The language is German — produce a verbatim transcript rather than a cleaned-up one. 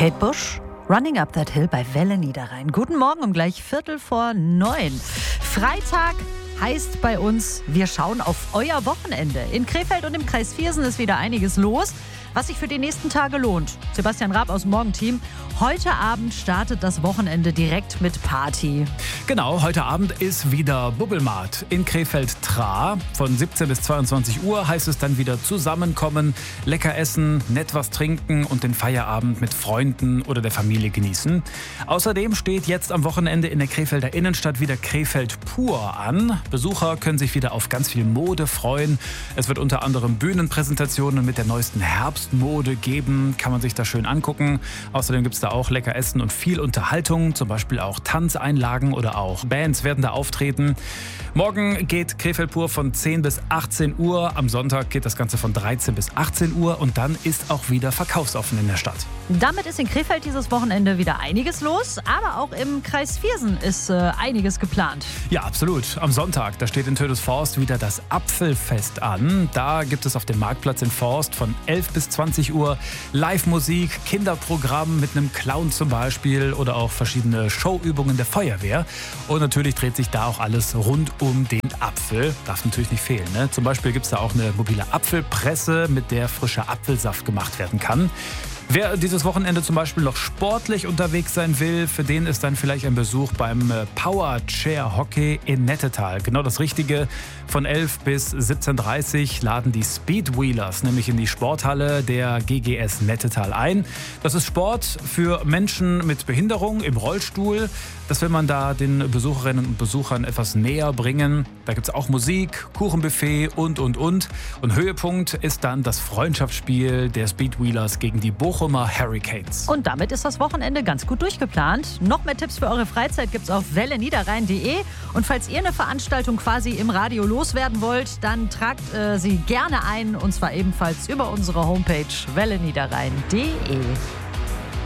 Kate Bush, Running Up That Hill bei Welle Niederrhein. Guten Morgen um gleich Viertel vor neun. Freitag heißt bei uns, wir schauen auf euer Wochenende. In Krefeld und im Kreis Viersen ist wieder einiges los, was sich für die nächsten Tage lohnt. Sebastian Raab aus dem Morgenteam. Heute Abend startet das Wochenende direkt mit Party. Genau, heute Abend ist wieder Bubbelmarkt in Krefeld-Trah. Von siebzehn bis zweiundzwanzig Uhr heißt es dann wieder zusammenkommen, lecker essen, nett was trinken und den Feierabend mit Freunden oder der Familie genießen. Außerdem steht jetzt am Wochenende in der Krefelder Innenstadt wieder Krefeld pur an. Besucher können sich wieder auf ganz viel Mode freuen. Es wird unter anderem Bühnenpräsentationen mit der neuesten Herbstmode geben. Kann man sich da schön angucken. Außerdem gibt es da auch lecker Essen und viel Unterhaltung. Zum Beispiel auch Tanzeinlagen oder auch Bands werden da auftreten. Morgen geht Krefeld pur von zehn bis achtzehn Uhr. Am Sonntag geht das Ganze von dreizehn bis achtzehn Uhr. Und dann ist auch wieder verkaufsoffen in der Stadt. Damit ist in Krefeld dieses Wochenende wieder einiges los. Aber auch im Kreis Viersen ist äh, einiges geplant. Ja, absolut. Am Sonntag, da steht in Tödesforst wieder das Apfelfest an. Da gibt es auf dem Marktplatz in Forst von elf bis zwanzig Uhr Live-Musik, Kinderprogramm mit einem Clown zum Beispiel oder auch verschiedene Showübungen der Feuerwehr. Und natürlich dreht sich da auch alles rund um den Apfel. Darf natürlich nicht fehlen, ne? Zum Beispiel gibt es da auch eine mobile Apfelpresse, mit der frischer Apfelsaft gemacht werden kann. Wer dieses Wochenende zum Beispiel noch sportlich unterwegs sein will, für den ist dann vielleicht ein Besuch beim Power Chair Hockey in Nettetal. Genau das Richtige. Von elf bis siebzehn Uhr dreißig laden die Speedwheelers nämlich in die Sporthalle der G G S Nettetal ein. Das ist Sport für Menschen mit Behinderung im Rollstuhl. Das will man da den Besucherinnen und Besuchern etwas näher bringen. Da gibt es auch Musik, Kuchenbuffet und, und, und. Und Höhepunkt ist dann das Freundschaftsspiel der Speedwheelers gegen die Bochumer Hurricanes. Und damit ist das Wochenende ganz gut durchgeplant. Noch mehr Tipps für eure Freizeit gibt's auf welle niederrhein punkt de. Und falls ihr eine Veranstaltung quasi im Radio loswerden wollt, dann tragt äh, sie gerne ein. Und zwar ebenfalls über unsere Homepage welle niederrhein punkt de.